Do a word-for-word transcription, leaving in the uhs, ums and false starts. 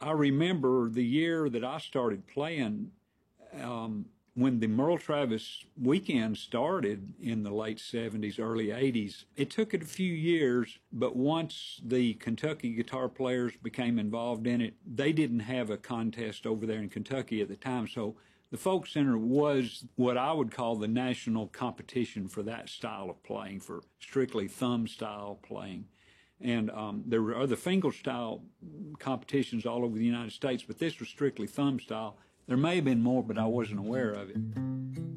I remember the year that I started playing, um, when the Merle Travis weekend started in the late seventies, early eighties. It took it a few years, but once the Kentucky guitar players became involved in it, they didn't have a contest over there in Kentucky at the time. So the Folk Center was what I would call the national competition for that style of playing, for strictly thumb style playing. And um, there were other fingerstyle competitions all over the United States, but this was strictly thumb style. There may have been more, but I wasn't aware of it.